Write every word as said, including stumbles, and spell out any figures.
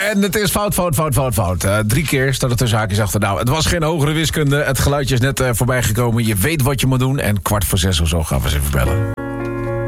En het is fout, fout, fout, fout, fout. Uh, drie keer staat er tussen haakjes achter. Nou, het was geen hogere wiskunde. Het geluidje is net uh, voorbij gekomen. Je weet wat je moet doen. En kwart voor zes of zo gaan we ze even bellen.